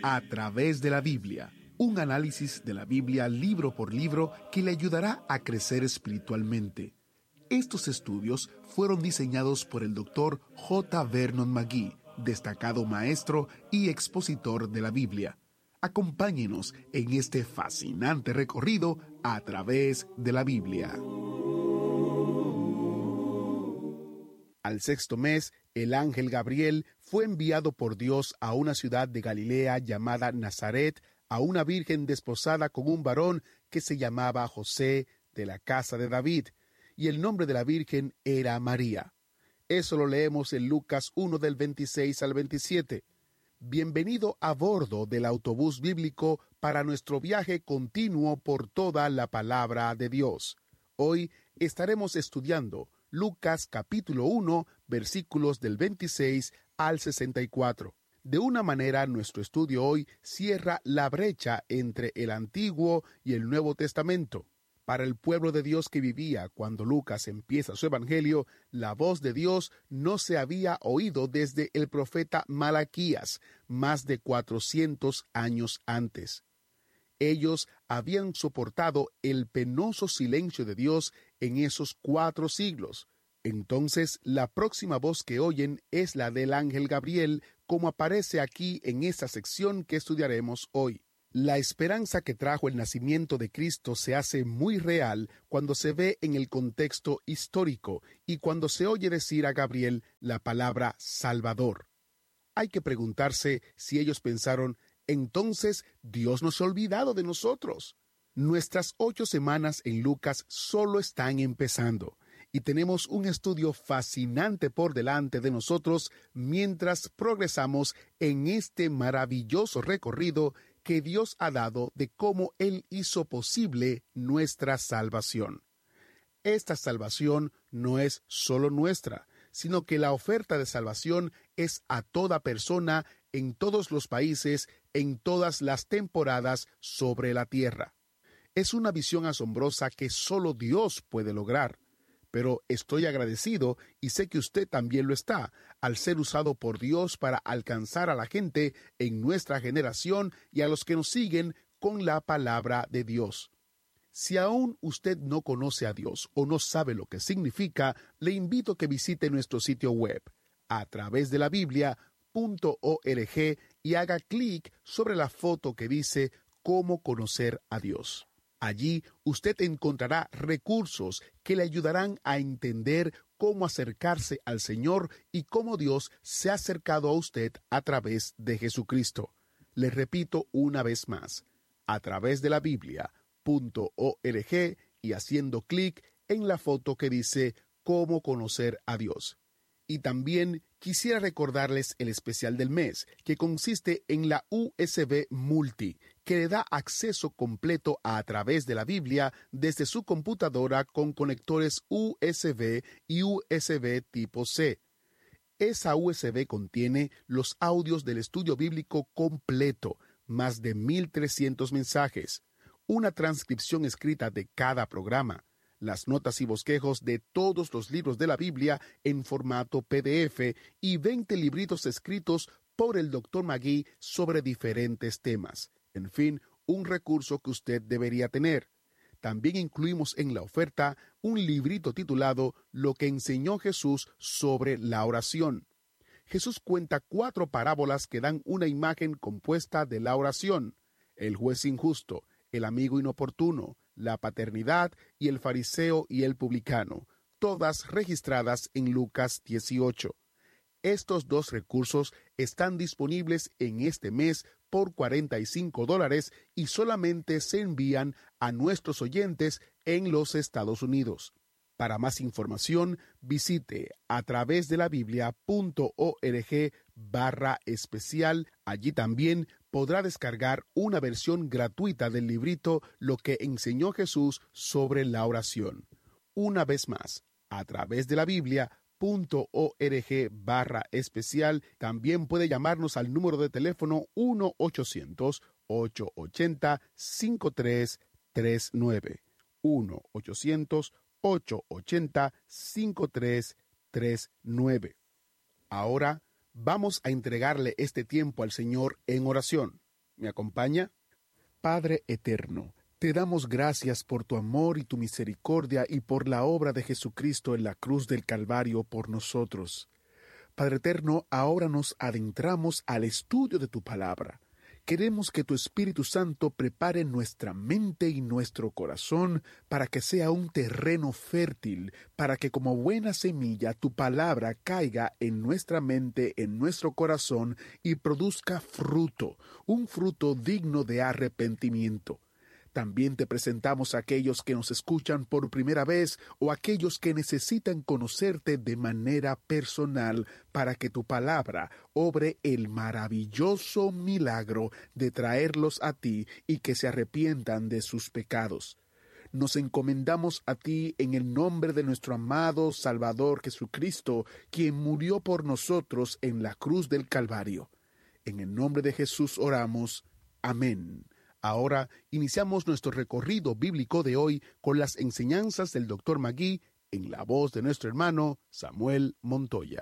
A través de la Biblia, un análisis de la Biblia libro por libro que le ayudará a crecer espiritualmente. Estos estudios fueron diseñados por el Dr. J. Vernon McGee, destacado maestro y expositor de la Biblia. Acompáñenos en este fascinante recorrido a través de la Biblia. Al sexto mes, el ángel Gabriel fue enviado por Dios a una ciudad de Galilea llamada Nazaret, a una virgen desposada con un varón que se llamaba José, de la casa de David, y el nombre de la virgen era María. Eso lo leemos en Lucas 1 del 26 al 27. Bienvenido a bordo del autobús bíblico para nuestro viaje continuo por toda la palabra de Dios. Hoy estaremos estudiando Lucas capítulo 1, versículos del 26 al 64. De una manera, nuestro estudio hoy cierra la brecha entre el Antiguo y el Nuevo Testamento. Para el pueblo de Dios que vivía cuando Lucas empieza su evangelio, la voz de Dios no se había oído desde el profeta Malaquías, más de 400 años antes. Ellos habían soportado el penoso silencio de Dios en esos 4 siglos. Entonces, la próxima voz que oyen es la del ángel Gabriel, como aparece aquí en esta sección que estudiaremos hoy. La esperanza que trajo el nacimiento de Cristo se hace muy real cuando se ve en el contexto histórico y cuando se oye decir a Gabriel la palabra Salvador. Hay que preguntarse si ellos pensaron, entonces Dios nos ha olvidado de nosotros. Nuestras 8 semanas en Lucas solo están empezando y tenemos un estudio fascinante por delante de nosotros mientras progresamos en este maravilloso recorrido que Dios ha dado de cómo Él hizo posible nuestra salvación. Esta salvación no es solo nuestra, sino que la oferta de salvación es a toda persona, en todos los países, en todas las temporadas sobre la tierra. Es una visión asombrosa que solo Dios puede lograr. Pero estoy agradecido, y sé que usted también lo está, al ser usado por Dios para alcanzar a la gente en nuestra generación y a los que nos siguen con la palabra de Dios. Si aún usted no conoce a Dios o no sabe lo que significa, le invito a que visite nuestro sitio web, a través de la Biblia.org, y haga clic sobre la foto que dice «Cómo conocer a Dios». Allí usted encontrará recursos que le ayudarán a entender cómo acercarse al Señor y cómo Dios se ha acercado a usted a través de Jesucristo. Le repito una vez más, a través de la Biblia.org y haciendo clic en la foto que dice «Cómo conocer a Dios». Y también quisiera recordarles el especial del mes, que consiste en la USB Multi, que le da acceso completo a través de la Biblia desde su computadora con conectores USB y USB tipo C. Esa USB contiene los audios del estudio bíblico completo, más de 1,300 mensajes, una transcripción escrita de cada programa, las notas y bosquejos de todos los libros de la Biblia en formato PDF y 20 libritos escritos por el Dr. McGee sobre diferentes temas. En fin, un recurso que usted debería tener. También incluimos en la oferta un librito titulado «Lo que enseñó Jesús sobre la oración». Jesús cuenta 4 parábolas que dan una imagen compuesta de la oración: el juez injusto, el amigo inoportuno, la paternidad y el fariseo y el publicano, todas registradas en Lucas 18. Estos 2 recursos están disponibles en este mes por $45 y solamente se envían a nuestros oyentes en los Estados Unidos. Para más información, visite a través de la Biblia.org/especial. Allí también podrá descargar una versión gratuita del librito «Lo que enseñó Jesús sobre la oración». Una vez más, a través de la Biblia.org/especial. También puede llamarnos al número de teléfono 1-800-880-5339. 1-800-880-5339. Ahora vamos a entregarle este tiempo al Señor en oración. ¿Me acompaña? Padre eterno, te damos gracias por tu amor y tu misericordia y por la obra de Jesucristo en la cruz del Calvario por nosotros. Padre eterno, ahora nos adentramos al estudio de tu palabra. Queremos que tu Espíritu Santo prepare nuestra mente y nuestro corazón para que sea un terreno fértil, para que como buena semilla tu palabra caiga en nuestra mente, en nuestro corazón y produzca fruto, un fruto digno de arrepentimiento. También te presentamos a aquellos que nos escuchan por primera vez o aquellos que necesitan conocerte de manera personal para que tu palabra obre el maravilloso milagro de traerlos a ti y que se arrepientan de sus pecados. Nos encomendamos a ti en el nombre de nuestro amado Salvador Jesucristo, quien murió por nosotros en la cruz del Calvario. En el nombre de Jesús oramos. Amén. Ahora iniciamos nuestro recorrido bíblico de hoy con las enseñanzas del Dr. Magui en la voz de nuestro hermano Samuel Montoya.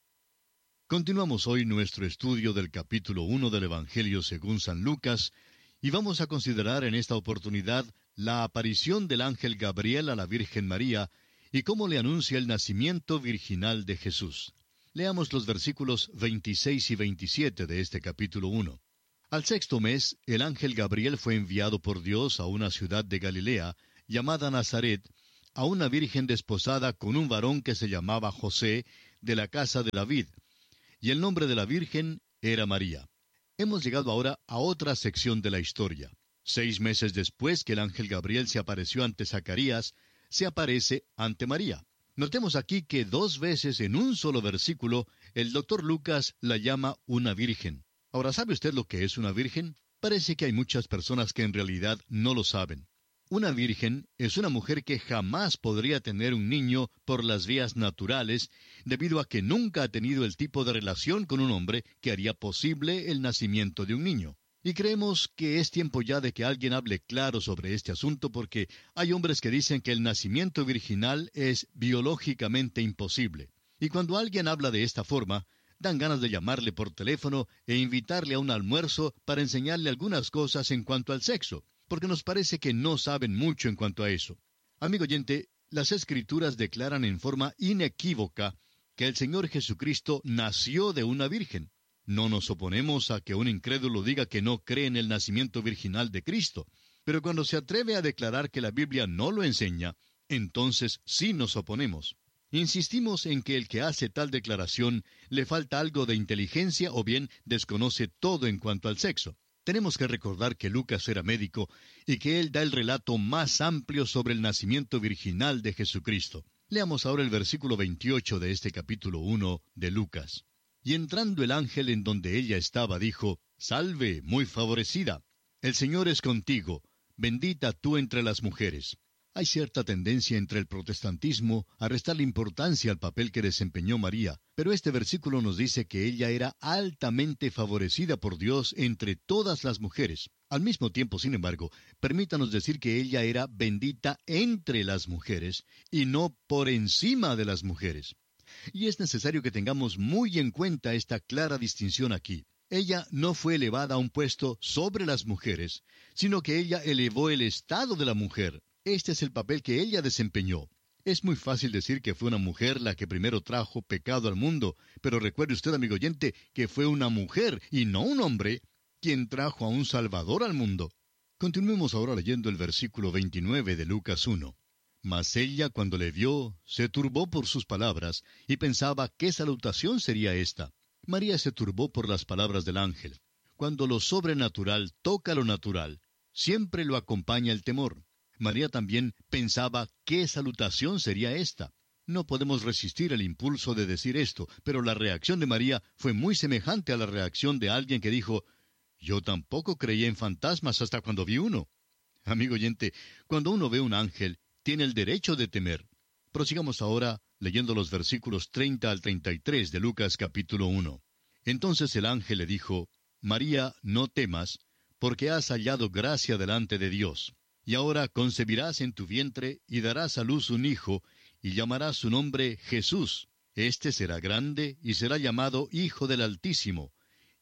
Continuamos hoy nuestro estudio del capítulo 1 del Evangelio según San Lucas y vamos a considerar en esta oportunidad la aparición del ángel Gabriel a la Virgen María y cómo le anuncia el nacimiento virginal de Jesús. Leamos los versículos 26 y 27 de este capítulo 1. Al sexto mes, el ángel Gabriel fue enviado por Dios a una ciudad de Galilea, llamada Nazaret, a una virgen desposada con un varón que se llamaba José, de la casa de David, y el nombre de la virgen era María. Hemos llegado ahora a otra sección de la historia. 6 meses después que el ángel Gabriel se apareció ante Zacarías, se aparece ante María. Notemos aquí que 2 veces en un solo versículo, el Dr. Lucas la llama una virgen. Ahora, ¿sabe usted lo que es una virgen? Parece que hay muchas personas que en realidad no lo saben. Una virgen es una mujer que jamás podría tener un niño por las vías naturales, debido a que nunca ha tenido el tipo de relación con un hombre que haría posible el nacimiento de un niño. Y creemos que es tiempo ya de que alguien hable claro sobre este asunto, porque hay hombres que dicen que el nacimiento virginal es biológicamente imposible. Y cuando alguien habla de esta forma, dan ganas de llamarle por teléfono e invitarle a un almuerzo para enseñarle algunas cosas en cuanto al sexo, porque nos parece que no saben mucho en cuanto a eso. Amigo oyente, las Escrituras declaran en forma inequívoca que el Señor Jesucristo nació de una virgen. No nos oponemos a que un incrédulo diga que no cree en el nacimiento virginal de Cristo, pero cuando se atreve a declarar que la Biblia no lo enseña, entonces sí nos oponemos. Insistimos en que el que hace tal declaración le falta algo de inteligencia o bien desconoce todo en cuanto al sexo. Tenemos que recordar que Lucas era médico y que él da el relato más amplio sobre el nacimiento virginal de Jesucristo. Leamos ahora el versículo 28 de este capítulo 1 de Lucas. Y entrando el ángel en donde ella estaba, dijo: Salve, muy favorecida, el Señor es contigo, bendita tú entre las mujeres. Hay cierta tendencia entre el protestantismo a restarle importancia al papel que desempeñó María, pero este versículo nos dice que ella era altamente favorecida por Dios entre todas las mujeres. Al mismo tiempo, sin embargo, permítanos decir que ella era bendita entre las mujeres y no por encima de las mujeres. Y es necesario que tengamos muy en cuenta esta clara distinción aquí. Ella no fue elevada a un puesto sobre las mujeres, sino que ella elevó el estado de la mujer. Este es el papel que ella desempeñó. Es muy fácil decir que fue una mujer la que primero trajo pecado al mundo, pero recuerde usted, amigo oyente, que fue una mujer, y no un hombre, quien trajo a un Salvador al mundo. Continuemos ahora leyendo el versículo 29 de Lucas 1. Mas ella, cuando le vio, se turbó por sus palabras, y pensaba qué salutación sería esta. María se turbó por las palabras del ángel. Cuando lo sobrenatural toca lo natural, siempre lo acompaña el temor. María también pensaba qué salutación sería esta. No podemos resistir el impulso de decir esto, pero la reacción de María fue muy semejante a la reacción de alguien que dijo: Yo tampoco creía en fantasmas hasta cuando vi uno. Amigo oyente, cuando uno ve un ángel, tiene el derecho de temer. Prosigamos ahora leyendo los versículos 30 al 33 de Lucas capítulo 1. Entonces el ángel le dijo: María, no temas, porque has hallado gracia delante de Dios. Y ahora concebirás en tu vientre y darás a luz un hijo, y llamarás su nombre Jesús. Este será grande y será llamado Hijo del Altísimo.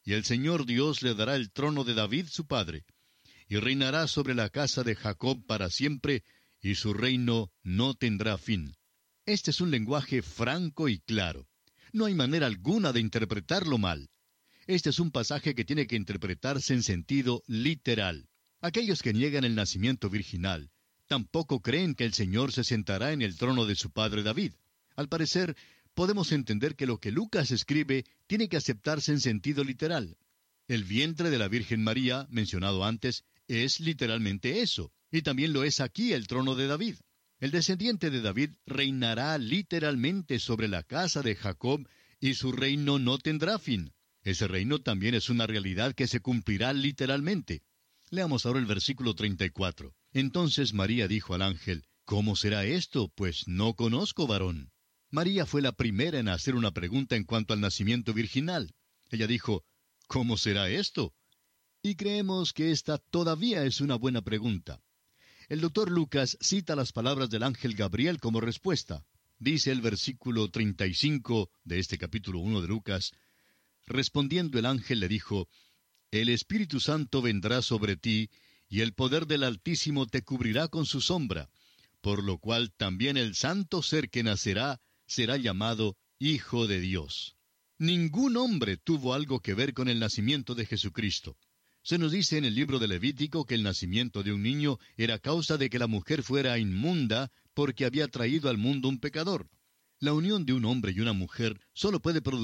y el Señor Dios le dará el trono de David su padre, y reinará sobre la casa de Jacob para siempre, y su reino no tendrá fin. Este es un lenguaje franco y claro. No hay manera alguna de interpretarlo mal. Este es un pasaje que tiene que interpretarse en sentido literal. Aquellos que niegan el nacimiento virginal tampoco creen que el Señor se sentará en el trono de su padre David. Al parecer, podemos entender que lo que Lucas escribe tiene que aceptarse en sentido literal. El vientre de la Virgen María, mencionado antes, es literalmente eso, y también lo es aquí el trono de David. El descendiente de David reinará literalmente sobre la casa de Jacob, y su reino no tendrá fin. Ese reino también es una realidad que se cumplirá literalmente. Leamos ahora el versículo 34. Entonces María dijo al ángel, ¿cómo será esto? Pues no conozco varón. María fue la primera en hacer una pregunta en cuanto al nacimiento virginal. Ella dijo, ¿cómo será esto? Y creemos que esta todavía es una buena pregunta. El doctor Lucas cita las palabras del ángel Gabriel como respuesta. Dice el versículo 35 de este capítulo 1 de Lucas, respondiendo el ángel le dijo, el Espíritu Santo vendrá sobre ti, y el poder del Altísimo te cubrirá con su sombra, por lo cual también el santo ser que nacerá será llamado Hijo de Dios. Ningún hombre tuvo algo que ver con el nacimiento de Jesucristo. Se nos dice en el libro de Levítico que el nacimiento de un niño era causa de que la mujer fuera inmunda porque había traído al mundo un pecador. La unión de un hombre y una mujer solo puede producir